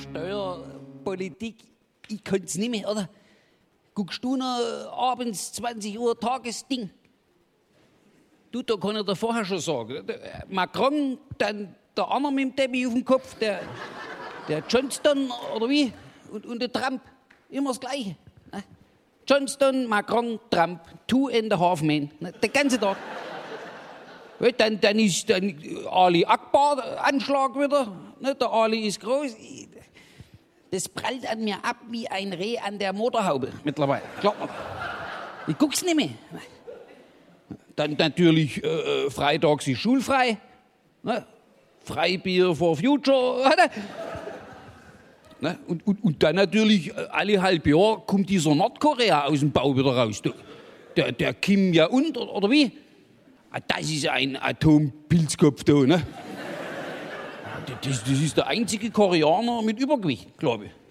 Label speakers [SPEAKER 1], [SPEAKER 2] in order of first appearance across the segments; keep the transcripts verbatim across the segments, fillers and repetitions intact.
[SPEAKER 1] Steuerpolitik, ich könnte es nicht mehr, oder? Guckst du noch abends zwanzig Uhr Tagesding? Du, da kann ich dir vorher schon sagen. Der Macron, dann der andere mit dem Teppich auf dem Kopf, der, der Johnston, oder wie? Und, und der Trump, immer das Gleiche. Ne? Johnston, Macron, Trump, two and a half men, ne? Der ganze Tag. Dann, dann ist dann Ali Akbar-Anschlag wieder. Ne? Der Ali ist groß. Das prallt an mir ab wie ein Reh an der Motorhaube mittlerweile. Glaubt mir. Ich guck's nicht mehr. Dann natürlich äh, freitags ist schulfrei. Ne? Freibier for Future. Ne? Und, und, und dann natürlich äh, alle halb Jahr kommt dieser Nordkorea aus dem Bau wieder raus. Der, der Kim Jong-un oder, oder wie? Das ist ein Atompilzkopf da, ne? Das, das ist der einzige Koreaner mit Übergewicht, glaube ich.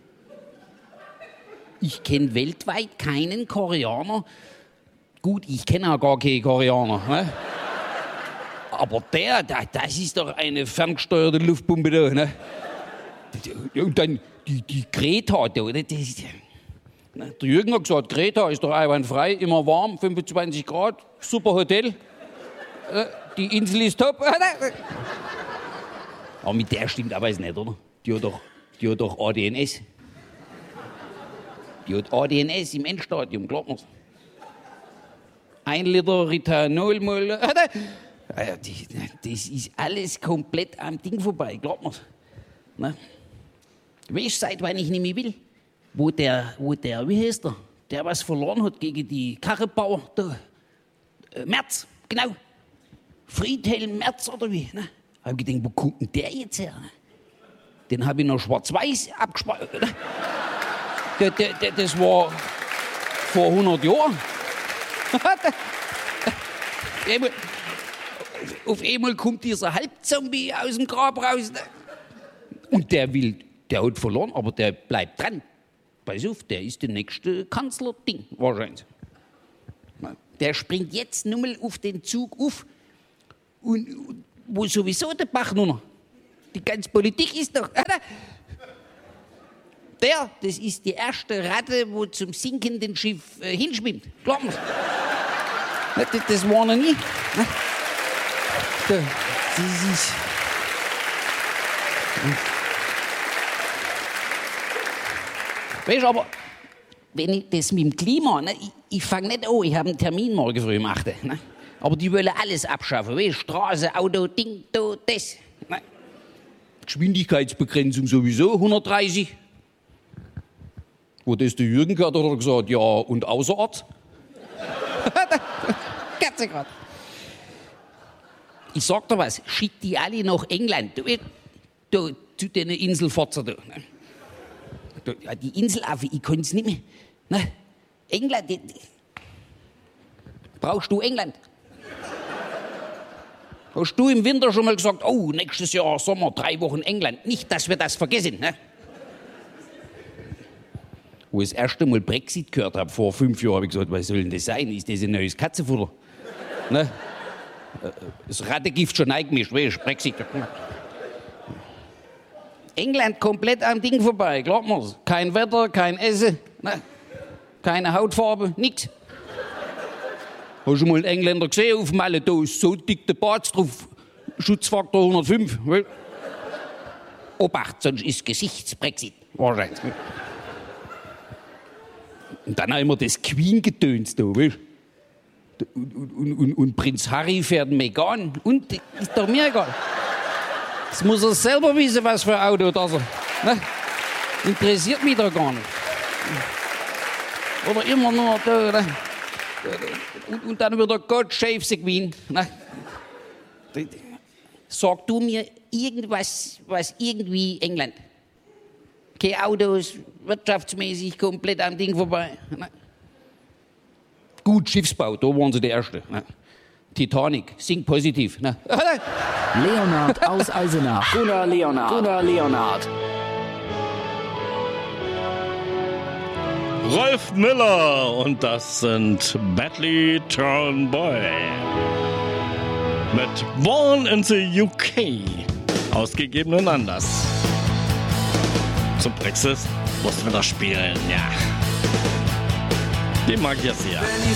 [SPEAKER 1] Ich kenne weltweit keinen Koreaner. Gut, ich kenne auch gar keinen Koreaner, ne? Aber der, der, das ist doch eine ferngesteuerte Luftpumpe da, ne? Und dann die, die Greta da, das ist, ne? Der Jürgen hat gesagt, Greta ist doch einwandfrei, immer warm, fünfundzwanzig Grad, super Hotel. Die Insel ist top. Aber mit der stimmt aber es nicht, oder? Die hat doch, die hat doch A D N S. Die hat A D N S im Endstadium, glaubt man's. Ein Liter Ritanol mal. Das ist alles komplett am Ding vorbei, glaubt man's. Ne? Weißt du, seit wann ich nicht mehr will? Wo der, wo der, wie heißt der? Der was verloren hat gegen die Karrenbauer, der äh, Merz, genau. Friedhelm Merz oder wie? Ne? Hab ich gedacht, wo kommt denn der jetzt her? Ne? Den habe ich noch schwarz-weiß abgespeichert. Ne? Der, der, der, das war vor hundert Jahren. einmal, auf einmal kommt dieser Halbzombie aus dem Grab raus. Ne? Und der will, der hat verloren, aber der bleibt dran. Pass auf, der ist der nächste Kanzler-Ding wahrscheinlich. Der springt jetzt nur mal auf den Zug auf. Und, und wo sowieso der Bach nur noch. Die ganze Politik ist doch. Der, das ist die erste Ratte, wo zum sinkenden Schiff äh, hinschwimmt. Glaubt mir's. Das, das war noch nie. Das ist. Weißt du, aber wenn ich das mit dem Klima, ne, ich, ich fange nicht an, ich habe einen Termin morgen früh um acht. Ne? Aber die wollen alles abschaffen, weißt du? Straße, Auto, Ding, do, das. Ne? Geschwindigkeitsbegrenzung sowieso, hundertdreißig. Wo das der Jürgen gehört hat, hat er gesagt, ja, und außerorts? Katze grad. Ich sag dir was, schick die alle nach England, du, du, zu den Inselfotzer da. Ne? Die Inselaffe, ich kann es nicht mehr. Ne? England, die, die. Brauchst du England? Hast du im Winter schon mal gesagt, oh, nächstes Jahr Sommer, drei Wochen England. Nicht, dass wir das vergessen. Ne? Wo ich das erste Mal Brexit gehört habe, vor fünf Jahren, habe ich gesagt, was soll denn das sein? Ist das ein neues Katzenfutter? Ne? Das Rattengift schon eingemischt, weißt du, Brexit. England komplett am Ding vorbei, glaubt mir's. Kein Wetter, kein Essen, ne? Keine Hautfarbe, nix. Hast du schon mal einen Engländer gesehen auf Malle? Da ist so dick der Bart drauf. Schutzfaktor hundertfünf. Weil Obacht, sonst ist Gesichtsbrexit. Wahrscheinlich. Und dann auch immer das Queen-Gedöns da, weißt du? Und, und, und, und Prinz Harry fährt Meghan. Und ist doch mir egal. Das muss er selber wissen, was für ein Auto das er. Ne? Interessiert mich doch gar nicht. Oder immer nur da. Ne? Und, und dann wieder God save the Queen. Ne? Sag du mir irgendwas, was irgendwie England. Keine Autos, wirtschaftsmäßig komplett am Ding vorbei. Ne? Gut, Schiffsbau, da waren sie die Erste. Ne? Titanic, sing positiv. Ne?
[SPEAKER 2] Leonhard aus Eisenach. Gunnar Leonhard. Gunnar Leonhard.
[SPEAKER 3] Rolf Miller und das sind Badly Turned Boy. Mit Born in the U K. Aus gegebenen Anlass. zum Brexit mussten wir das spielen, ja. Den mag ich ja sehr.
[SPEAKER 4] Wenn die